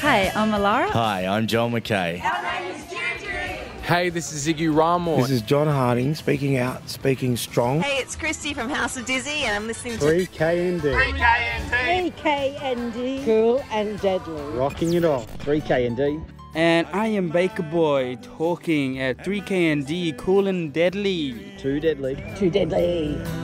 Hey, I'm Alara. Hi, I'm Joel McKay. Hey, this is Ziggy Ramor. This is John Harding, speaking out, speaking strong. Hey, it's Christy from House of Dizzy, and I'm listening to 3KND. 3KND. Cool and deadly. Rocking it off. 3KND. And I am Baker Boy, talking at 3KND, cool and deadly. Too deadly. Too deadly.